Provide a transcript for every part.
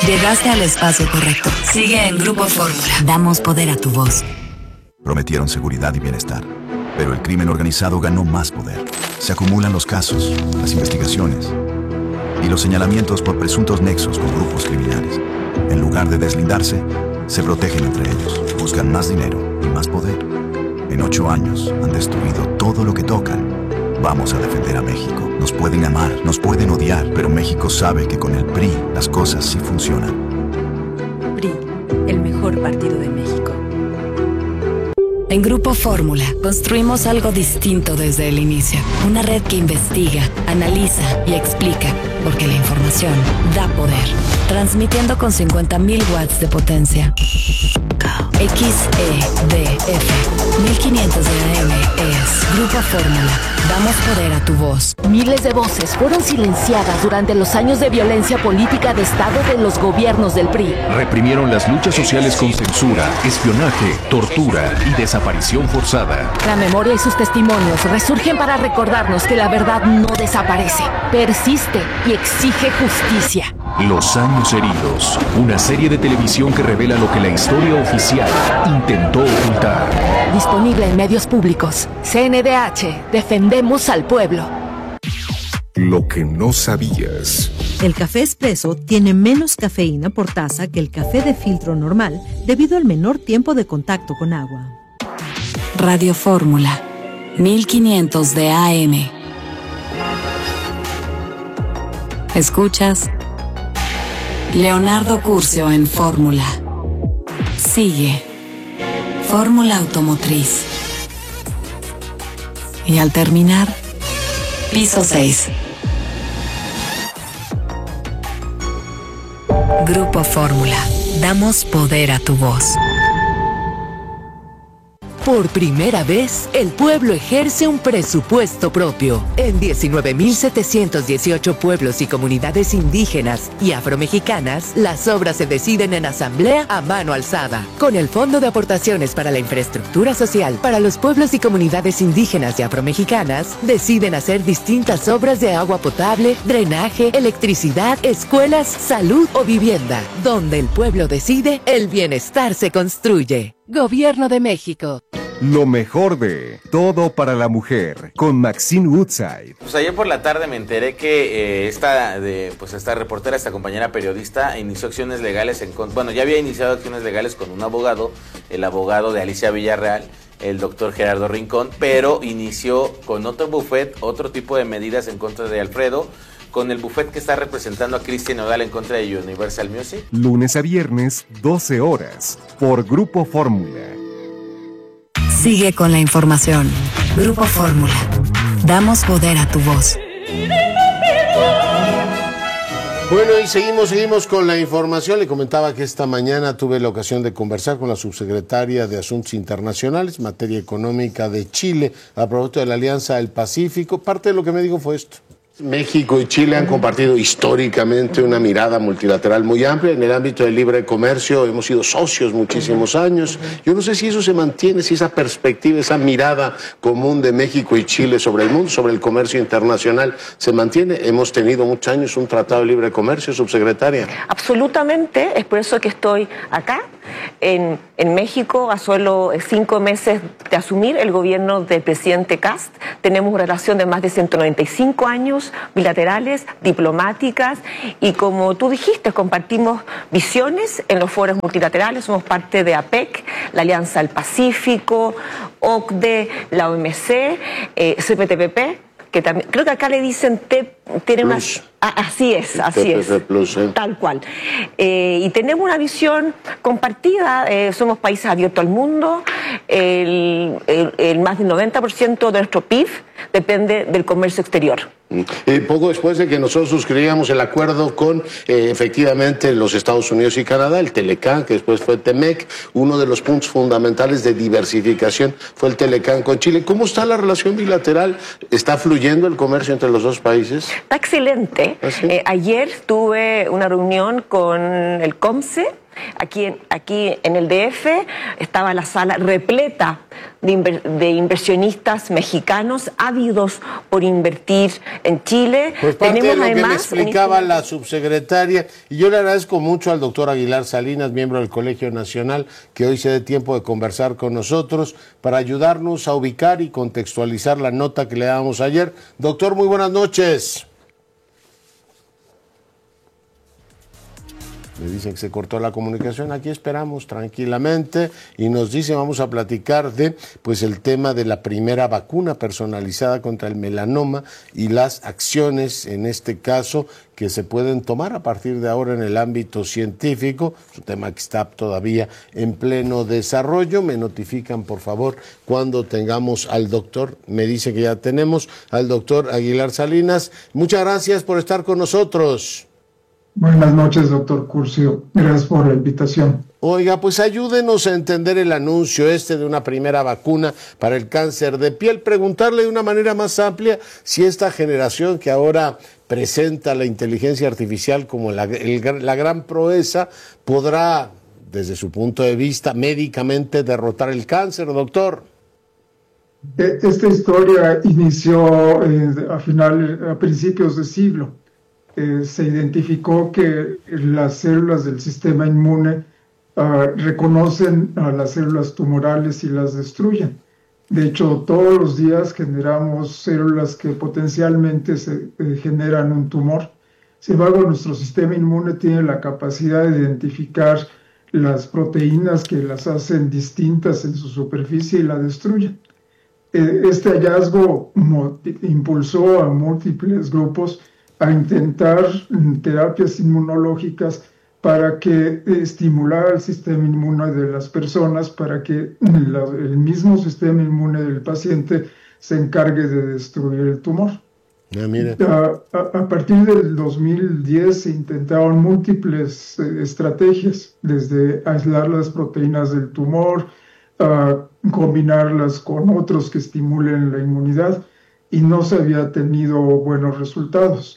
Llegaste al espacio correcto. Sigue en Grupo Fórmula. Damos poder a tu voz. Prometieron seguridad y bienestar, pero el crimen organizado ganó más poder. Se acumulan los casos, las investigaciones y los señalamientos por presuntos nexos con grupos criminales. En lugar de deslindarse, se protegen entre ellos, buscan más dinero y más poder. En 8 años han destruido todo lo que tocan. Vamos a defender a México. Nos pueden amar, nos pueden odiar, pero México sabe que con el PRI las cosas sí funcionan. PRI, el mejor partido de México. En Grupo Fórmula, construimos algo distinto desde el inicio. Una red que investiga, analiza y explica, porque la información da poder. Transmitiendo con 50.000 watts de potencia. XEDF 1500 de AM es Grupo Fórmula. Damos poder a tu voz. Miles de voces fueron silenciadas durante los años de violencia política de Estado de los gobiernos del PRI. Reprimieron las luchas sociales con censura, espionaje, tortura y desaparición forzada. La memoria y sus testimonios resurgen para recordarnos que la verdad no desaparece, persiste y exige justicia. Los años heridos, una serie de televisión que revela lo que la historia oficial intentó ocultar. Disponible en medios públicos. CNDH, defendemos al pueblo. Lo que no sabías. El café expreso tiene menos cafeína por taza que el café de filtro normal debido al menor tiempo de contacto con agua. Radio Fórmula 1500 de AM. Escuchas Leonardo Curcio en Fórmula. Sigue Fórmula Automotriz. Y al terminar, piso 6. Grupo Fórmula. Damos poder a tu voz. Por primera vez, el pueblo ejerce un presupuesto propio. En 19.718 pueblos y comunidades indígenas y afromexicanas, las obras se deciden en asamblea a mano alzada. Con el Fondo de Aportaciones para la Infraestructura Social para los pueblos y comunidades indígenas y afromexicanas, deciden hacer distintas obras de agua potable, drenaje, electricidad, escuelas, salud o vivienda. Donde el pueblo decide, el bienestar se construye. Gobierno de México. Lo mejor de Todo para la Mujer con Maxine Woodside. Pues ayer por la tarde me enteré que esta reportera, esta compañera periodista, inició acciones legales ya había iniciado acciones legales con un abogado, el abogado de Alicia Villarreal, el doctor Gerardo Rincón, pero inició con otro bufet, otro tipo de medidas en contra de Alfredo, con el bufet que está representando a Cristian Nodal en contra de Universal Music. Lunes a viernes, 12 horas, por Grupo Fórmula. Sigue con la información. Grupo Fórmula. Damos poder a tu voz. Bueno, y seguimos con la información. Le comentaba que esta mañana tuve la ocasión de conversar con la subsecretaria de Asuntos Internacionales, materia económica de Chile, a propósito de la Alianza del Pacífico. Parte de lo que me dijo fue esto. México y Chile han compartido históricamente una mirada multilateral muy amplia. En el ámbito del libre comercio hemos sido socios muchísimos años. Yo no sé si eso se mantiene, si esa perspectiva, esa mirada común de México y Chile sobre el mundo, sobre el comercio internacional, se mantiene. Hemos tenido muchos años un tratado de libre comercio, subsecretaria. Absolutamente, es por eso que estoy acá. En México, a solo 5 meses de asumir el gobierno del presidente Kast, tenemos una relación de más de 195 años, bilaterales, diplomáticas, y como tú dijiste, compartimos visiones en los foros multilaterales. Somos parte de APEC, la Alianza del Pacífico, OCDE, la OMC, CPTPP, que también, creo que acá le dicen tiene una... Así es, Plus, tal cual. Y tenemos una visión compartida, somos países abiertos al mundo, el más del 90% de nuestro PIB depende del comercio exterior. Poco después de que nosotros suscribíamos el acuerdo con efectivamente los Estados Unidos y Canadá, el Telecán, que después fue Temec, uno de los puntos fundamentales de diversificación fue el Telecán con Chile. ¿Cómo está la relación bilateral? ¿Está fluyendo el comercio entre los dos países? Está excelente. ¿Ah, sí? Ayer tuve una reunión con el COMCE Aquí en el DF estaba la sala repleta de inversionistas mexicanos ávidos por invertir en Chile. Pues parte de lo que le explicaba la subsecretaria, y yo le agradezco mucho al doctor Aguilar Salinas, miembro del Colegio Nacional, que hoy se dé tiempo de conversar con nosotros para ayudarnos a ubicar y contextualizar la nota que le damos ayer. Doctor, muy buenas noches. Me dicen que se cortó la comunicación, aquí esperamos tranquilamente y nos dice, vamos a platicar de pues el tema de la primera vacuna personalizada contra el melanoma y las acciones, en este caso, que se pueden tomar a partir de ahora en el ámbito científico. Es un tema que está todavía en pleno desarrollo. Me notifican, por favor, cuando tengamos al doctor. Me dice que ya tenemos al doctor Aguilar Salinas. Muchas gracias por estar con nosotros. Buenas noches, doctor Curcio. Gracias por la invitación. Oiga, pues ayúdenos a entender el anuncio de una primera vacuna para el cáncer de piel. Preguntarle de una manera más amplia si esta generación que ahora presenta la inteligencia artificial como la gran proeza podrá, desde su punto de vista, médicamente derrotar el cáncer, doctor. Esta historia inició a principios de siglo. Se identificó que las células del sistema inmune reconocen a las células tumorales y las destruyen. De hecho, todos los días generamos células que potencialmente generan un tumor. Sin embargo, nuestro sistema inmune tiene la capacidad de identificar las proteínas que las hacen distintas en su superficie y la destruyen. Este hallazgo impulsó a múltiples grupos a intentar terapias inmunológicas para que estimulara el sistema inmune de las personas, para que el mismo sistema inmune del paciente se encargue de destruir el tumor. A partir del 2010 se intentaron múltiples estrategias, desde aislar las proteínas del tumor, combinarlas con otros que estimulen la inmunidad, y no se había tenido buenos resultados.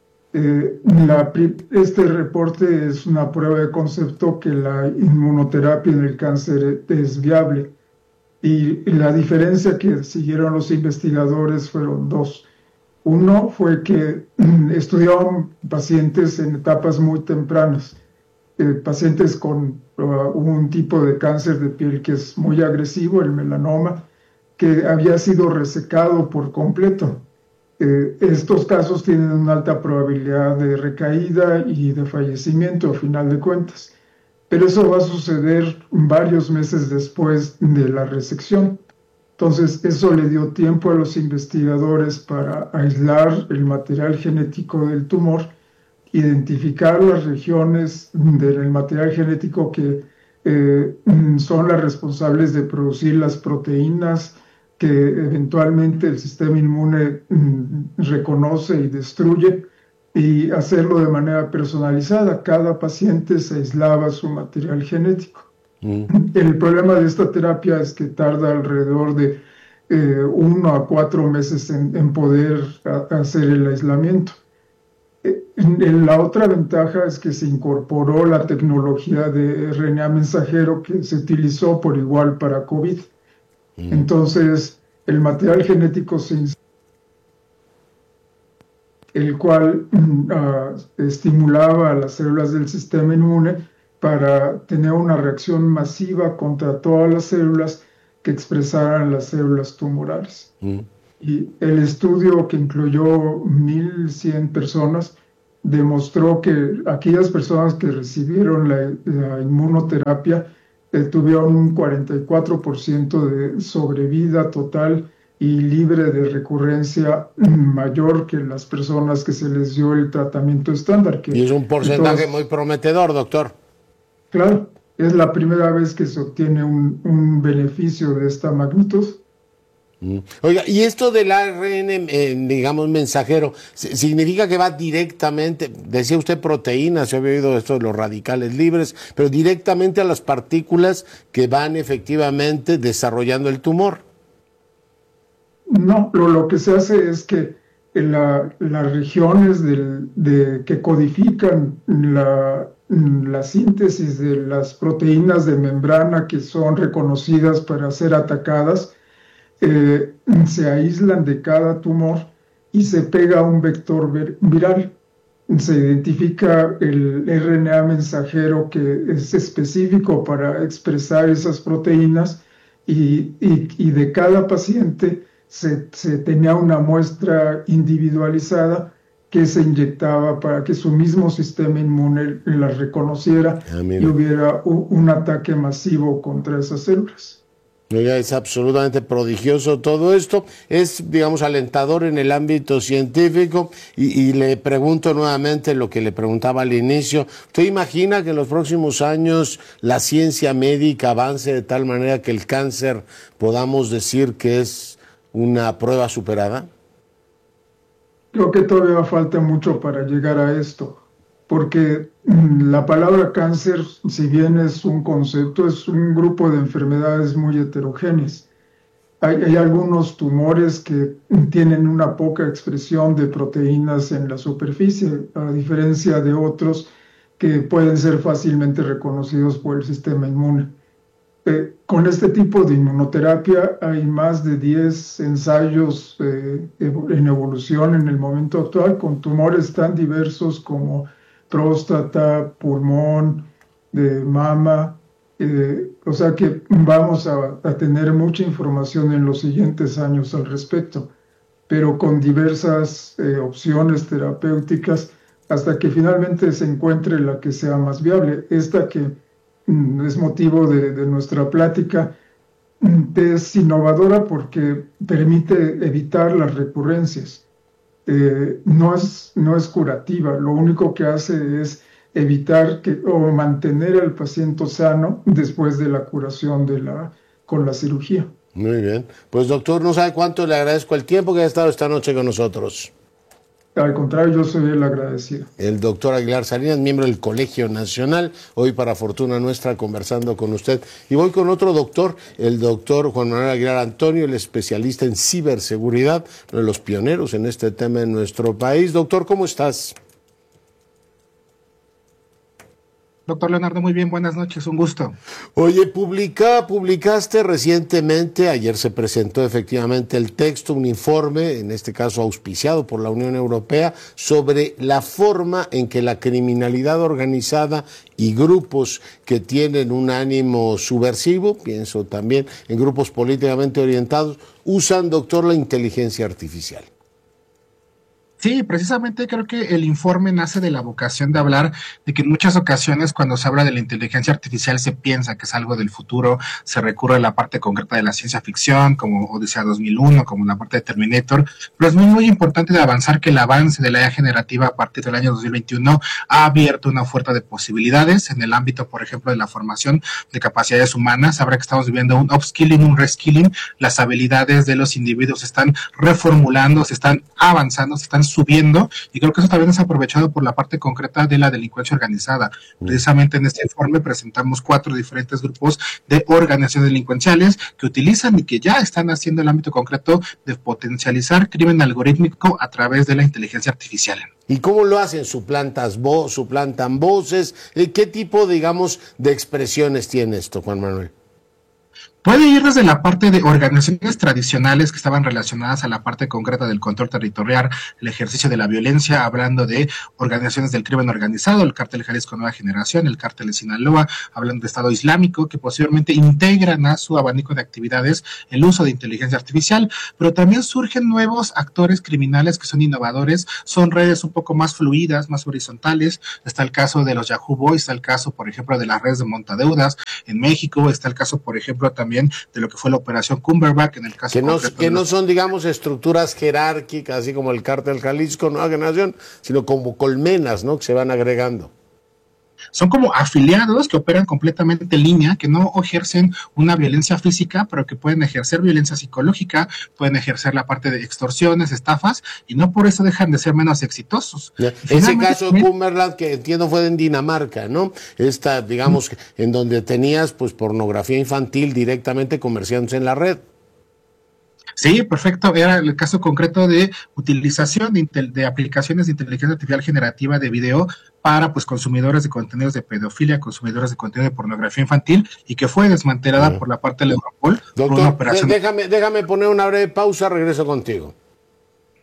Este reporte es una prueba de concepto que la inmunoterapia en el cáncer es viable, y la diferencia que siguieron los investigadores fueron dos. Uno fue que estudiaron pacientes en etapas muy tempranas, pacientes con un tipo de cáncer de piel que es muy agresivo, el melanoma, que había sido resecado por completo. Estos casos tienen una alta probabilidad de recaída y de fallecimiento a final de cuentas, pero eso va a suceder varios meses después de la resección. Entonces, eso le dio tiempo a los investigadores para aislar el material genético del tumor, identificar las regiones del material genético que son las responsables de producir las proteínas que eventualmente el sistema inmune reconoce y destruye, y hacerlo de manera personalizada. Cada paciente se aislaba su material genético. El problema de esta terapia es que tarda alrededor de 1 a 4 meses en poder hacer el aislamiento. La otra ventaja es que se incorporó la tecnología de RNA mensajero que se utilizó por igual para COVID. Entonces, el material genético el cual estimulaba a las células del sistema inmune para tener una reacción masiva contra todas las células que expresaran las células tumorales. Y el estudio, que incluyó 1,100 personas, demostró que aquellas personas que recibieron la inmunoterapia tuvieron un 44% de sobrevida total y libre de recurrencia mayor que las personas que se les dio el tratamiento estándar. Y es un porcentaje muy prometedor, doctor. Claro, es la primera vez que se obtiene un beneficio de esta magnitud. Oiga, y esto del ARN, digamos, mensajero, ¿significa que va directamente, decía usted proteínas, se había oído esto de los radicales libres, pero directamente a las partículas que van efectivamente desarrollando el tumor? No, lo que se hace es que las regiones que codifican la síntesis de las proteínas de membrana que son reconocidas para ser atacadas, se aíslan de cada tumor y se pega un vector viral. Se identifica el RNA mensajero que es específico para expresar esas proteínas y de cada paciente se tenía una muestra individualizada que se inyectaba para que su mismo sistema inmune las reconociera y hubiera un ataque masivo contra esas células. Es absolutamente prodigioso todo esto, es, digamos, alentador en el ámbito científico y le pregunto nuevamente lo que le preguntaba al inicio. ¿Usted imagina que en los próximos años la ciencia médica avance de tal manera que el cáncer podamos decir que es una prueba superada? Creo que todavía falta mucho para llegar a esto, porque la palabra cáncer, si bien es un concepto, es un grupo de enfermedades muy heterogéneas. Hay algunos tumores que tienen una poca expresión de proteínas en la superficie, a diferencia de otros que pueden ser fácilmente reconocidos por el sistema inmune. Con este tipo de inmunoterapia hay más de 10 ensayos en evolución en el momento actual con tumores tan diversos como próstata, pulmón, mama, o sea que vamos a tener mucha información en los siguientes años al respecto, pero con diversas opciones terapéuticas hasta que finalmente se encuentre la que sea más viable. Esta que es motivo de nuestra plática es innovadora porque permite evitar las recurrencias. No es curativa, lo único que hace es evitar o mantener al paciente sano después de la curación con la cirugía. Muy bien, pues doctor, no sabe cuánto le agradezco el tiempo que ha estado esta noche con nosotros. Al contrario, yo soy el agradecido. El doctor Aguilar Salinas, miembro del Colegio Nacional, hoy para fortuna nuestra conversando con usted. Y voy con otro doctor, el doctor Juan Manuel Aguilar Antonio, el especialista en ciberseguridad, uno de los pioneros en este tema en nuestro país. Doctor, ¿cómo estás? Doctor Leonardo, muy bien, buenas noches, un gusto. Oye, publicaste recientemente, ayer se presentó efectivamente el texto, un informe, en este caso auspiciado por la Unión Europea, sobre la forma en que la criminalidad organizada y grupos que tienen un ánimo subversivo, pienso también en grupos políticamente orientados, usan, doctor, la inteligencia artificial. Sí, precisamente creo que el informe nace de la vocación de hablar de que en muchas ocasiones cuando se habla de la inteligencia artificial se piensa que es algo del futuro, se recurre a la parte concreta de la ciencia ficción, como Odisea 2001, como la parte de Terminator, pero es muy importante de avanzar que el avance de la IA generativa a partir del año 2021 ha abierto una oferta de posibilidades en el ámbito, por ejemplo, de la formación de capacidades humanas. Ahora que estamos viviendo un upskilling, un reskilling, las habilidades de los individuos se están reformulando, se están avanzando, se están subiendo, y creo que eso también es aprovechado por la parte concreta de la delincuencia organizada. Precisamente en este informe presentamos 4 diferentes grupos de organizaciones delincuenciales que utilizan y que ya están haciendo el ámbito concreto de potencializar crimen algorítmico a través de la inteligencia artificial. ¿Y cómo lo hacen? ¿Suplantan voces? ¿Qué tipo, digamos, de expresiones tiene esto, Juan Manuel? Puede ir desde la parte de organizaciones tradicionales que estaban relacionadas a la parte concreta del control territorial, el ejercicio de la violencia, hablando de organizaciones del crimen organizado, el Cártel Jalisco Nueva Generación, el Cártel de Sinaloa, hablando de Estado Islámico, que posiblemente integran a su abanico de actividades el uso de inteligencia artificial, pero también surgen nuevos actores criminales que son innovadores, son redes un poco más fluidas, más horizontales. Está el caso de los Yahoo Boys, está el caso, por ejemplo, de las redes de montadeudas en México, está el caso, por ejemplo, también de lo que fue la operación Cumberbatch en el caso que no son, digamos, estructuras jerárquicas, así como el Cártel Jalisco Nueva Generación, sino como colmenas, ¿no?, que se van agregando. Son como afiliados que operan completamente en línea, que no ejercen una violencia física, pero que pueden ejercer violencia psicológica, pueden ejercer la parte de extorsiones, estafas, y no por eso dejan de ser menos exitosos. Ese caso de Cumberland, que entiendo fue en Dinamarca, ¿no? Esta, digamos, en donde tenías pues pornografía infantil directamente comerciándose en la red. Sí, perfecto. Era el caso concreto de utilización de aplicaciones de inteligencia artificial generativa de video para pues consumidores de contenidos de pedofilia, consumidores de contenido de pornografía infantil, y que fue desmantelada por la parte del Europol. Doctor, por una operación. déjame poner una breve pausa, regreso contigo.